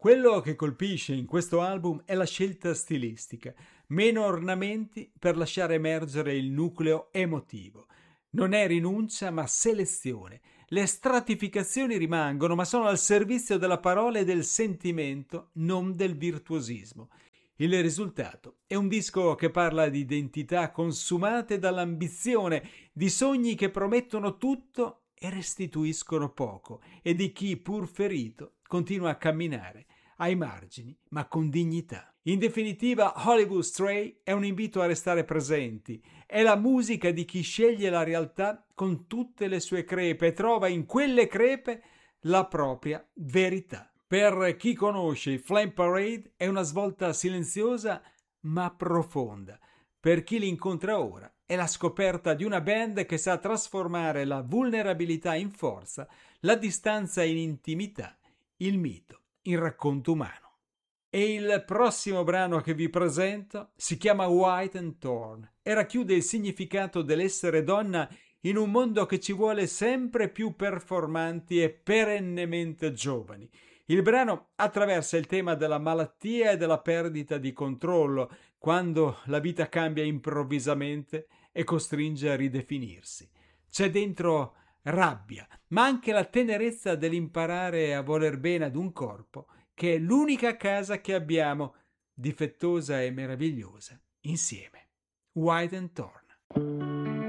Quello che colpisce in questo album è la scelta stilistica, meno ornamenti per lasciare emergere il nucleo emotivo. Non è rinuncia ma selezione. Le stratificazioni rimangono, ma sono al servizio della parola e del sentimento, non del virtuosismo. Il risultato è un disco che parla di identità consumate dall'ambizione, di sogni che promettono tutto e restituiscono poco, e di chi, pur ferito, continua a camminare ai margini, ma con dignità. In definitiva, Hollywood Stray è un invito a restare presenti. È la musica di chi sceglie la realtà con tutte le sue crepe e trova in quelle crepe la propria verità. Per chi conosce i Flame Parade è una svolta silenziosa ma profonda. Per chi li incontra ora è la scoperta di una band che sa trasformare la vulnerabilità in forza, la distanza in intimità, il mito in racconto umano. E il prossimo brano che vi presento si chiama White and Torn e racchiude il significato dell'essere donna in un mondo che ci vuole sempre più performanti e perennemente giovani. Il brano attraversa il tema della malattia e della perdita di controllo, quando la vita cambia improvvisamente e costringe a ridefinirsi. C'è dentro rabbia, ma anche la tenerezza dell'imparare a voler bene ad un corpo che è l'unica casa che abbiamo, difettosa e meravigliosa, insieme. White and Torn.